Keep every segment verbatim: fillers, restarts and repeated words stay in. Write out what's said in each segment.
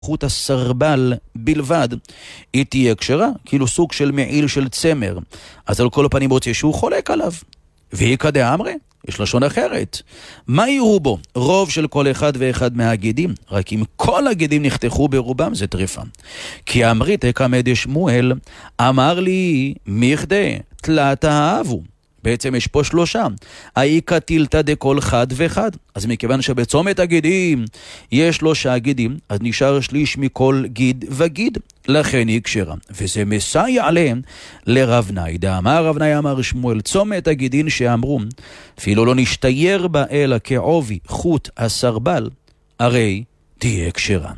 חוט הסרבל בלבד, היא תהיה כשרה, כאילו סוג של מעיל של צמר. אז על כל הפנים רוצה שהוא חולק עליו. והיא כדאמרי, יש לשון אחרת. מה יראו בו? רוב של כל אחד ואחד מהגידים, רק אם כל הגידים נחתכו ברובם זה טריפה. כי אמרית הקמא דשמואל, אמר לי מכדי תלת האבו. בעצם יש פה שלושה. האיקה טילתא דכל חד וחד. אז מכיוון שבצומת הגידים יש שלושה גידים, אז נשאר שליש מכל גיד וגיד. לכן היא כשרה. וזה מסייע עליהם לרב נאי. דאמר רב נאי אמר שמואל, צומת הגידין שאמרו, אפילו לא נשתייר בה אלא כעובי חוט הסרבל, הרי תהיה כשרה.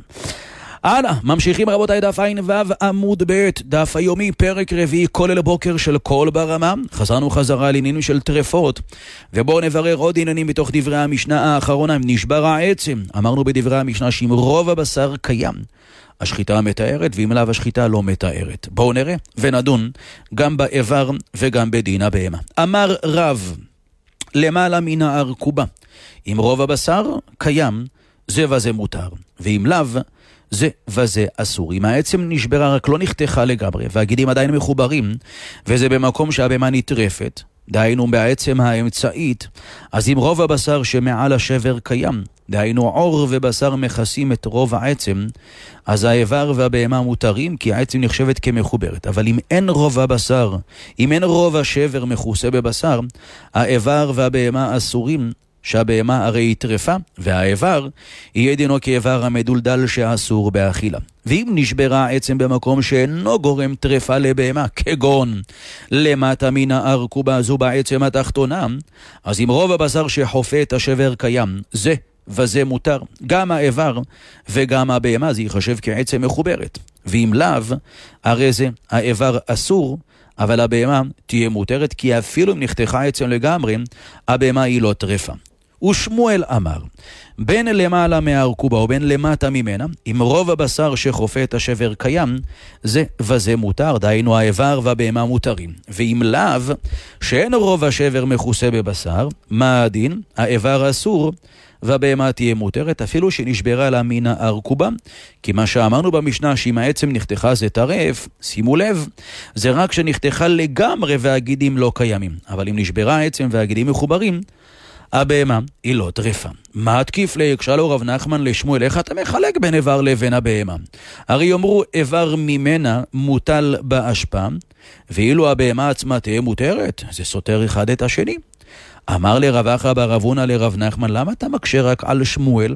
הלאה, ממשיכים רבותיי דף עין וו עמוד ב' דף היומי פרק רביעי כולל בוקר של כל ברמה. חזרנו חזרה על עניינים של טרפות, ובואו נברר עוד עניינים בתוך דברי המשנה האחרונה. אם נשבר העצם, אמרנו בדברי המשנה שאם רוב הבשר קיים השחיטה מתארת, ואם לאו השחיטה לא מתארת. בואו נראה ונדון גם באיבר וגם בדין הבהמה. אמר רב למעלה מן הארכובה, אם רוב הבשר קיים זה וזה מותר, ואם לאו זה וזה אסור. אם העצם נשברה רק לא נחתכה לגמרי והגידים עדיין מחוברים, וזה במקום שהבהמה נטרפת, דהיינו בעצם האמצעית, אז אם רוב הבשר שמעל השבר קיים, דהיינו עור ובשר מכסים את רוב העצם, אז האיבר והבהמה מותרים, כי העצם נחשבת כמחוברת. אבל אם אין רוב הבשר, אם אין רוב השבר מכוסה בבשר, האיבר והבהמה אסורים, שהבהמה הרי היא טרפה, והאיבר יהיה דינו כאיבר המדולדל שאסור באכילה. ואם נשברה העצם במקום שאינו גורם טרפה לבהמה, כגון למטה מן הארכובה הזו בעצם התחתונה, אז אם רוב הבשר שחופה את השבר קיים, זה וזה מותר, גם האיבר וגם הבהמה, זה ייחשב כעצם מחוברת. ואם לאו, הרי זה האיבר אסור, אבל הבהמה תהיה מותרת, כי אפילו אם נחתכה עצם לגמרי, הבהמה היא לא טרפה. ושמואל אמר, בין למעלה מהארכובה או בין למטה ממנה, אם רוב הבשר שחופה את השבר קיים, זה וזה מותר, דהיינו האיבר והבהמה מותרים. ואם לאו, שאין רוב השבר מכוסה בבשר, מה הדין? האיבר אסור, והבהמה תהיה מותרת, אפילו שנשברה לה מן הארכובה, כי מה שאמרנו במשנה, שאם העצם נחתכה זה טרף, שימו לב, זה רק שנחתכה לגמרי והגידים לא קיימים. אבל אם נשברה העצם והגידים מחוברים, הבהמה היא לא טרפה. מה התקיף לי? הקשה לו רב נחמן לשמואל, איך אתה מחלק בין איבר לבין הבהמה? הרי יאמרו איבר ממנה מוטל באשפה, ואילו הבהמה עצמה תהיה מותרת, זה סותר אחד את השני. אמר לרב אחא בר אבונה לרב נחמן, למה אתה מקשה רק על שמואל?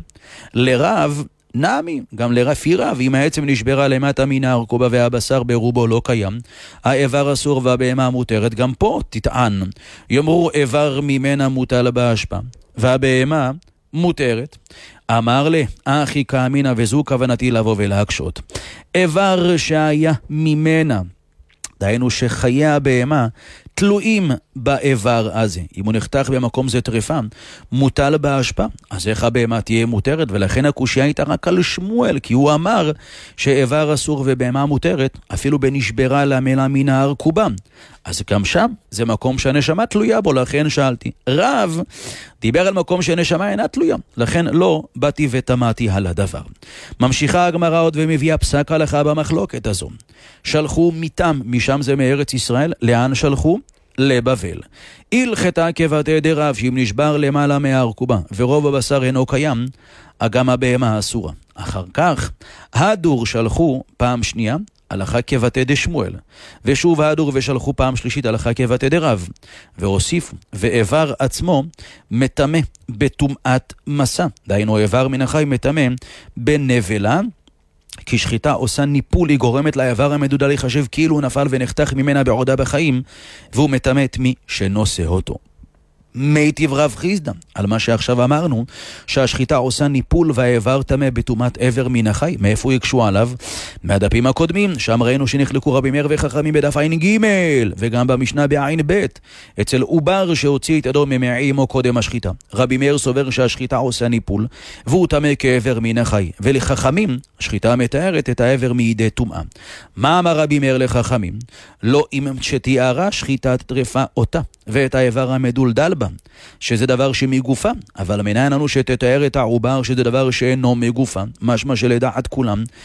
לרב נמי, גם לרפי רב, אם העצם נשברה למטה מן הארכובה והבשר ברובו לא קיים, האיבר אסור והבהמה מותרת, גם פה תטען. יאמרו איבר ממנה מוטל באשפה, והבהמה מותרת. אמר לי, אחי כאמינה, וזו כוונתי לבוא ולהקשות. איבר שהיה ממנה, דהיינו שחיי הבהמה תלויים באיבר הזה. אם הוא נחתך במקום זה טרפה, מוטל באשפה, אז איך הבהמה תהיה מותרת? ולכן הקושיה הייתה רק על שמואל, כי הוא אמר שאיבר אסור ובהמה מותרת, אפילו בנשברה למלה מן הארכובה. אז גם שם זה מקום שהנשמה תלויה בו, לכן שאלתי. רב דיבר על מקום שהנשמה אינה תלויה, לכן לא באתי ותמתי על הדבר. ממשיכה הגמרא עוד ומביאה פסק הלכה במחלוקת הזו. שלחו מיתם, משם זה מארץ ישראל, לאן שלחו? לבבל. הלכתה כבתי דרב, שאם נשבר למעלה מהארכובה ורוב הבשר אינו קיים, גם הבהמה אסורה. אחר כך הדור שלחו פעם שנייה, הלכה כבתי דשמואל, ושוב הדור ושלחו פעם שלישית, הלכה כבתי דרב, והוסיפו, ואיבר עצמו מטמא בטומאת מסע, דהיינו איבר מן החי מטמא בנבלה, כי שחיטה עושה ניפול, היא גורמת לאיבר המדודל לחשב כאילו הוא נפל ונחתך ממנה בעודה בחיים, והוא מטמא את מי שנושא אותו. מיטיב רב חיסדא, על מה שעכשיו אמרנו, שהשחיטה עושה ניפול והאיבר טמא בטומאת עבר מן החי. מאיפה יקשו עליו? מהדפים הקודמים, שם ראינו שנחלקו רבי מאיר וחכמים בדף עין ג' וגם במשנה בעין ב', אצל עובר שהוציא את ידו ממעי אמו קודם השחיטה. רבי מאיר סובר שהשחיטה עושה ניפול והוא טמא כעבר מן החי, ולחכמים השחיטה מתארת את העבר מידי טומאה. מה אמר רבי מאיר לחכמים? לא אם שתיארה שחיטת טרפה אותה ואת האיבר המדולדל בה, בה, שזה דבר שמגופה, אבל מניין לנו שתתאר את העובר שזה דבר שאינו מגופה, משמע שלדעת כולם,